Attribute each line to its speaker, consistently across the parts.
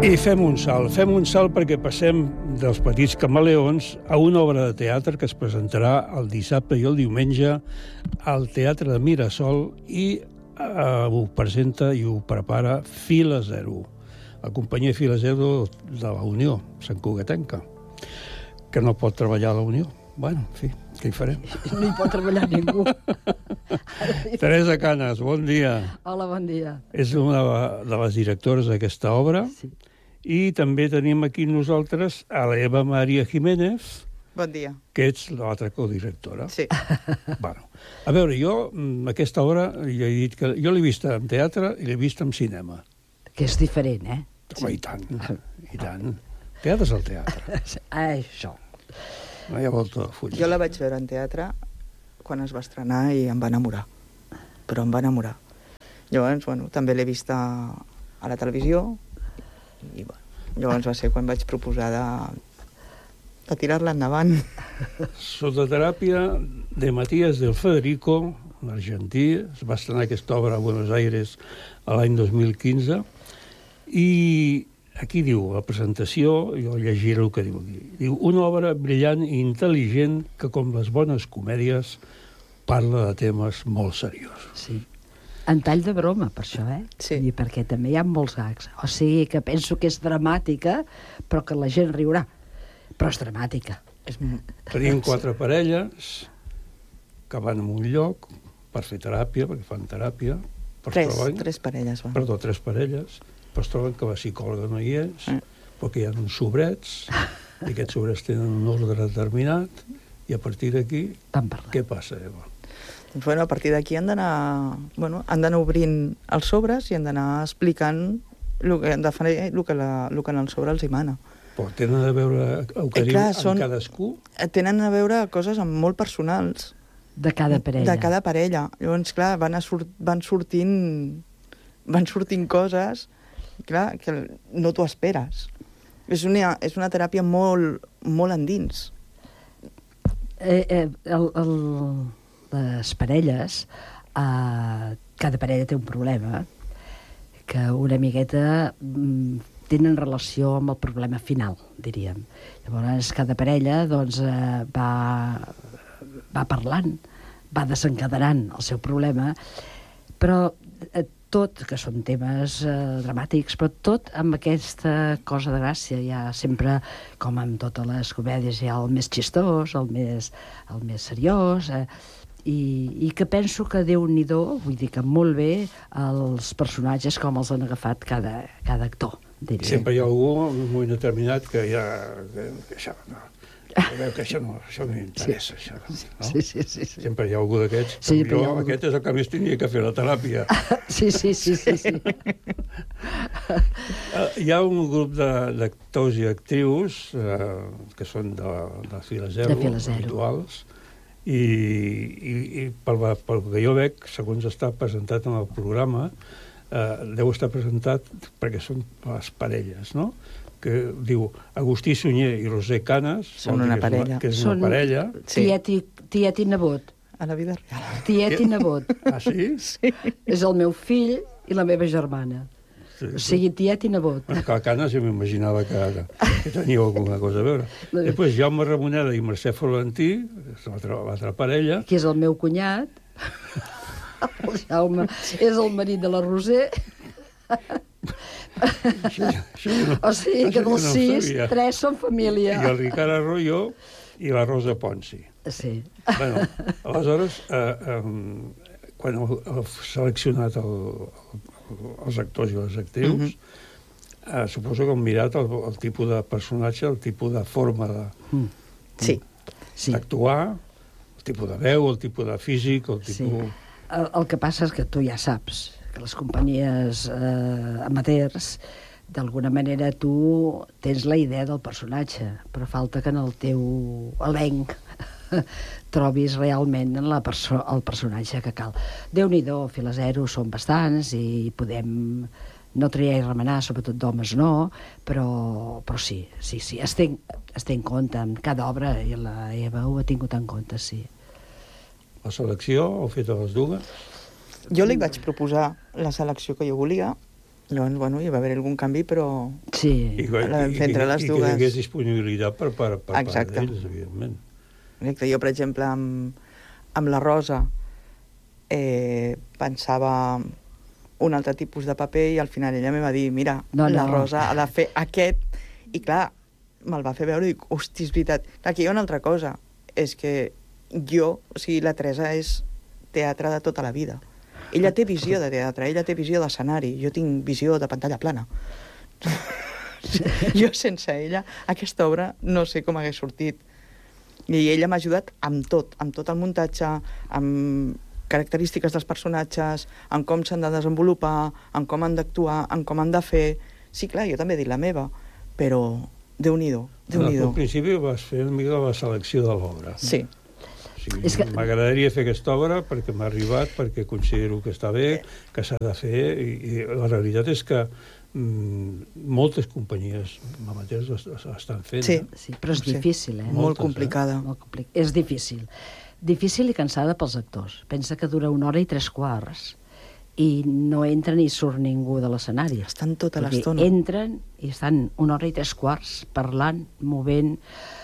Speaker 1: I fem un salt perquè passem dels petits camaleons a una obra de teatre que es presentarà el dissabte i el diumenge al Teatre de Mirasol i ho presenta i ho prepara Fila Zero, la companyia Fila Zero de la Unió, Sant Cugatenca, que no pot treballar a la Unió. Bueno, en fi, què hi farem?
Speaker 2: No hi pot treballar ningú.
Speaker 1: Teresa Canes, bon dia.
Speaker 2: Hola, bon dia.
Speaker 1: És una de les directores d'aquesta obra.
Speaker 2: Sí.
Speaker 1: I també tenim aquí nosaltres a l'Eva Maria Jiménez.
Speaker 3: Bon dia.
Speaker 1: Que ets l'altra codirectora.
Speaker 3: Sí.
Speaker 1: Bueno, a veure, jo aquesta obra, jo he dit que jo l'he vista en teatre i l'he vista en cinema.
Speaker 2: Que és diferent, eh?
Speaker 1: Home, i tant, i tant. Teatre és el teatre.
Speaker 2: Això.
Speaker 1: No hi ha volta de fulla.
Speaker 3: Jo la vaig veure en teatre quan es va estrenar i em va enamorar. Però em va enamorar. Llavors, bueno, també l'he vista a la televisió i, bueno, llavors va ser quan vaig proposar de tirar-la endavant.
Speaker 1: Sota teràpia de Matías del Federico, un argentí. Es va estrenar aquesta obra a Buenos Aires l'any 2015 i aquí diu, la presentació, jo llegiré el que diu aquí. Diu, una obra brillant i intel·ligent que, com les bones comèdies, parla de temes molt seriosos.
Speaker 2: Sí. En tall de broma, per això, eh?
Speaker 3: Sí.
Speaker 2: I perquè també hi ha molts gags. O sigui, que penso que és dramàtica, però que la gent riurà. Però és dramàtica.
Speaker 1: Tenien 4 parelles que van a un lloc per fer teràpia, perquè fan teràpia.
Speaker 3: Tres parelles van.
Speaker 1: Perdó, 3 parelles. Però es troben que la psicòloga no hi és, perquè hi ha uns sobrets, i aquests sobrets tenen un ordre determinat, i a partir d'aquí, què passa, Eva?
Speaker 3: Doncs, bueno, a partir d'aquí han d'anar obrint els sobres i han d'anar explicant el que han de fer, el que en el sobre els hi mana.
Speaker 1: Però tenen a veure el que diu en cadascú?
Speaker 3: Tenen a veure coses molt personals.
Speaker 2: De cada parella.
Speaker 3: De cada parella. Llavors, clar, van sortint coses, clar, que no t'ho esperes. És una teràpia molt endins. Les parelles, cada parella té un problema que una miqueta tenen relació amb el problema final, diríem. Llavors, cada parella doncs, va parlant, va desencadenant el seu problema, però tot, que són temes dramàtics, però tot amb aquesta cosa de gràcia. Hi ha sempre, com en totes les comèdies, hi ha el més xistós, el més seriós, i que penso que Déu-n'hi-do, vull dir que molt bé els personatges com els han agafat cada actor, diria.
Speaker 1: Sempre hi ha algú en un moment determinat que ja... això no m'interessa, això. No?
Speaker 2: Sí.
Speaker 1: Sempre hi ha algú d'aquests.
Speaker 2: Sí,
Speaker 1: aquest és el que més tenia que fer la teràpia.
Speaker 2: Sí.
Speaker 1: Hi ha un grup d'actors i actrius que són de Fila Zero, habituals, i pel que jo veig, segons està presentat en el programa, deu estar presentat perquè són les parelles, no? Que diu Agustí Sunyer i Roser Canes,
Speaker 3: són una parella.
Speaker 1: Que és una parella.
Speaker 2: Tiet i nebot.
Speaker 3: A la vida real.
Speaker 2: Tiet i nebot.
Speaker 1: Ah, sí?
Speaker 3: Sí.
Speaker 2: És el meu fill i la meva germana.
Speaker 1: Sí.
Speaker 2: O sigui, tiet i nebot.
Speaker 1: Bueno, que Canes jo m'imaginava que tenia alguna cosa a veure. Després Jaume Ramoneda i Mercè Forlantí, l'altra parella.
Speaker 2: Qui és el meu cunyat. El Jaume és el marit de la Roser. O sigui que dels 6, 3 són família.
Speaker 1: I el Ricard Arroyo i la Rosa Ponsi.
Speaker 2: Sí.
Speaker 1: Bueno, aleshores, quan heu seleccionat els actors i les actrius, suposo que heu mirat el tipus de personatge, el tipus de forma d'actuar, el tipus de veu, el tipus de físic, el tipus...
Speaker 2: El que passa és que tu ja saps que les companyies amateurs, d'alguna manera tu tens la idea del personatge, però falta que en el teu elenc trobis realment el personatge que cal. Déu-n'hi-do, Fila Zero són bastants i podem no triar i remenar, sobretot d'homes no, però sí, es té en compte en cada obra, i la Eva ho ha tingut en compte, sí.
Speaker 1: La selecció heu fet a les dues?
Speaker 3: Jo li vaig proposar la selecció que jo volia
Speaker 4: Llavors, bueno, hi va haver algun canvi, però
Speaker 3: Sí.
Speaker 4: la vam fer entre les
Speaker 1: I que
Speaker 4: dues.
Speaker 1: hi hagués disponibilitat per part
Speaker 4: Exacte.
Speaker 1: d'ells, evidentment.
Speaker 4: Exacte. Jo, per exemple, amb la Rosa pensava un altre tipus de paper i al final ella me va dir, mira, la Rosa ha de fer aquest, i clar, me'l va fer veure i dic, hosti, és veritat. Aquí hi ha una altra cosa, és que jo, o sigui, la Teresa és teatre de tota la vida. Ella té visió de teatre, ella té visió d'escenari, jo tinc visió de pantalla plana. Jo sense ella, aquesta obra no sé com hagués sortit. I ella m'ha ajudat amb tot el muntatge, amb característiques dels personatges, en com s'han de desenvolupar, en com han d'actuar, en com han de fer. Sí, clar, jo també he dit la meva, però Déu-n'hi-do, Déu-n'hi-do.
Speaker 1: Al principi vas fer una mica la selecció de l'obra.
Speaker 4: Sí.
Speaker 1: O sigui, m'agradaria fer aquesta obra perquè m'ha arribat, perquè considero que està bé, que s'ha de fer, i la realitat és que moltes companyies amateurs estan fent.
Speaker 3: Sí, però és difícil,
Speaker 4: Molt complicada.
Speaker 3: És difícil. Difícil i cansada pels actors. Pensa que dura 1 hora i 3/4 i no entra ni surt ningú de l'escenari.
Speaker 4: Estan tota l'estona.
Speaker 3: Entren i estan 1 hora i 3/4 parlant, movent,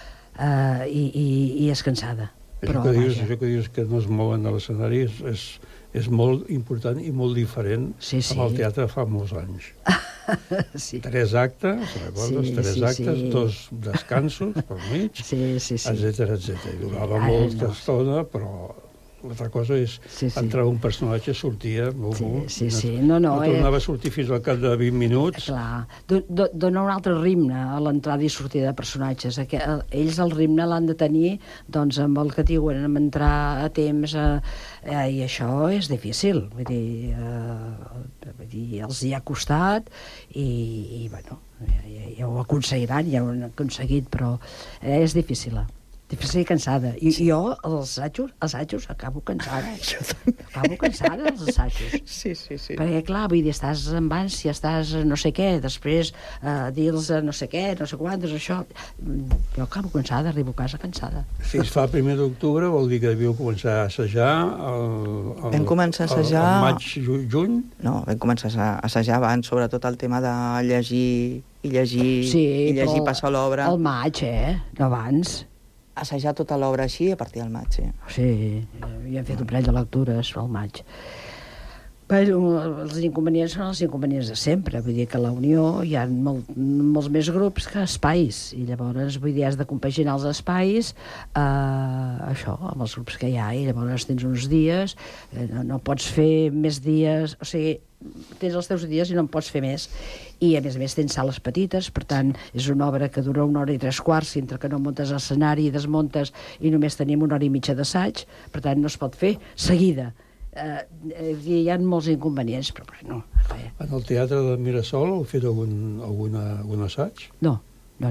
Speaker 3: i és cansada.
Speaker 1: Això que dius que no es mouen de l'escenari és molt important i molt diferent amb el teatre fa molts anys. 3 actes, recordes? 3 actes, 2 descansos per mig, etcètera. Durava molta estona, però l'altra cosa és entrar un personatge, sortia, no tornava a sortir fins al cap de 20 minuts.
Speaker 3: Clar, dona un altre ritme a l'entrada i sortida de personatges. Ells el ritme l'han de tenir doncs, amb el que diuen, amb entrar a temps, i això és difícil. Vull dir, els hi ha costat i bueno, ja ho aconseguiran, ja ho han aconseguit, però és difícil. Difícil i cansada. I jo, els assajos, acabo cansada. Acabo cansada, els assajos.
Speaker 4: Sí.
Speaker 3: Perquè, clar, vull dir, estàs amb ànsia, estàs no sé què, després dir-los no sé què, no sé quantes, això... Jo acabo cansada, arribo a casa cansada.
Speaker 1: Si es fa el 1 d'octubre, vol dir que devíeu començar a assajar
Speaker 4: vam començar a assajar...
Speaker 1: el maig, juny?
Speaker 4: No, vam començar a assajar abans, sobretot el tema de llegir i passar l'obra.
Speaker 3: Al maig, no abans.
Speaker 4: Assajar tota l'obra així a partir del maig,
Speaker 3: Sí, ja hem fet un parell de lectures al maig. Però els inconvenients són els inconvenients de sempre. Vull dir que a la Unió hi ha molts més grups que espais, i llavors, vull dir, has de compaginar els espais això, amb els grups que hi ha, i llavors tens uns dies, no pots fer més dies, o sigui, tens els teus dies i no en pots fer més, i a més tens sales petites, per tant és una obra que dura 1 hora i 3/4, entre que no muntes l'escenari i desmuntes i només tenim 1 hora i mitja d'assaig, per tant no es pot fer seguida. Hi ha molts inconvenients, però no.
Speaker 1: En el teatre de Mirasol heu fet algun assaig?
Speaker 3: No.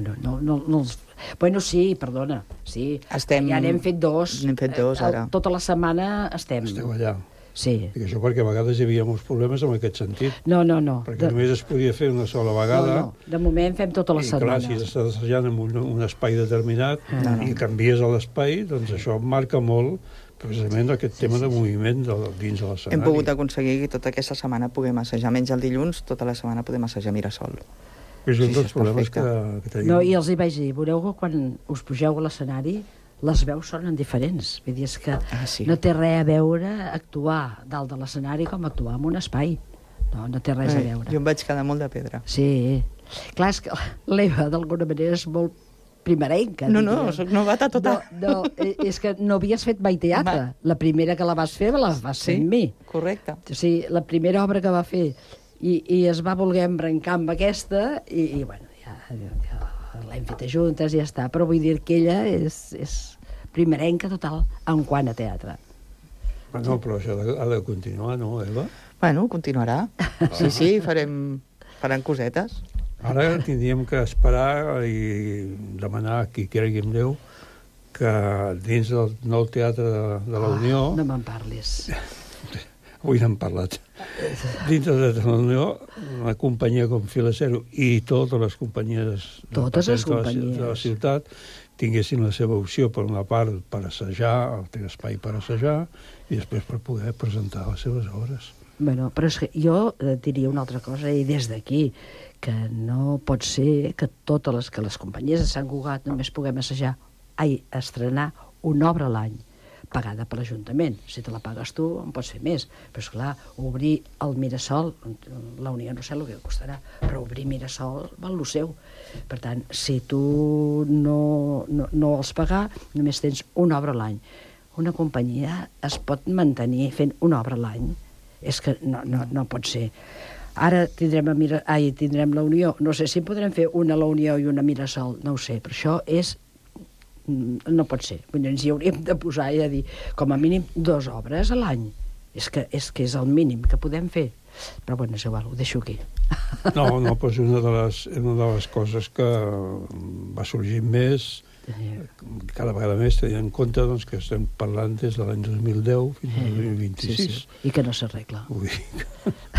Speaker 3: Bueno, sí, perdona, sí. Ja n'hem fet 2.
Speaker 4: N'hem fet 2, ara.
Speaker 3: Tota la setmana estem.
Speaker 1: Esteu allà?
Speaker 3: Sí.
Speaker 1: Dic això perquè a vegades hi havia molts problemes en aquest sentit.
Speaker 3: No.
Speaker 1: Perquè només es podia fer una sola vegada.
Speaker 3: No. De moment fem tota la setmana.
Speaker 1: I clar, si estàs assajant en un espai determinat i canvies l'espai, doncs això marca molt precisament aquest tema de moviment dins de l'escenari.
Speaker 4: Hem pogut aconseguir que tota aquesta setmana puguem assajar, menys el dilluns, tota la setmana podem assajar a Mirasol.
Speaker 1: És un dels problemes que tenim.
Speaker 3: No, i els hi vaig dir, veureu que quan us pugeu a l'escenari les veus sonen diferents. Vull dir, és que no té res a veure actuar dalt de l'escenari com actuar en un espai. No té res a veure.
Speaker 4: Jo em vaig quedar molt de pedra.
Speaker 3: Sí. Clar, és que l'Eva, d'alguna manera, és molt primerenca.
Speaker 4: No, soc novata tota.
Speaker 3: No, és que no havies fet mai teatre. La primera que la vas fer, la vas fer amb mi.
Speaker 4: Correcte.
Speaker 3: O sigui, la primera obra que va fer i es va voler embrancar amb aquesta i bueno, ja l'hem fet juntes i ja està. Però vull dir que ella és primerenca total en quant a teatre.
Speaker 1: No, però això ha de continuar, no, Eva?
Speaker 4: Bueno, continuarà. Sí, faran cosetes.
Speaker 1: Ara tindríem que esperar i demanar a qui cregui en Déu que dins del nou teatre de la Unió...
Speaker 3: No me'n parlis.
Speaker 1: Avui n'hem parlat. Dins del teatre de la Unió, una companyia com Fila Zero i totes les companyies de la ciutat tinguessin la seva opció, per una part, per assajar, el té espai per assajar, i després per poder presentar les seves obres.
Speaker 2: Bueno, però és que jo diria una altra cosa, i des d'aquí, que no pot ser que totes les companyies de Sant Cugat només puguem estrenar una obra a l'any, pagada per l'Ajuntament. Si te la pagues tu, en pots fer més. Però, esclar, obrir el Mirasol, la Unió no sé el que costarà, però obrir Mirasol val lo seu. Per tant, si tu no vols pagar, només tens una obra a l'any. Una companyia es pot mantenir fent una obra a l'any? És que no pot ser. Ara tindrem la Unió. No sé si podrem fer una a la Unió i una a Mirasol, no ho sé, però això no pot ser. Ens hi hauríem de posar i de dir, com a mínim, 2 obres a l'any. És que és el mínim que podem fer. Però, bueno, és igual, ho deixo aquí.
Speaker 1: No, però és una de les coses que va sorgir més, cada vegada més, tenint en compte que estem parlant des de l'any 2010 fins al 2026.
Speaker 2: Sí. I que no s'arregla.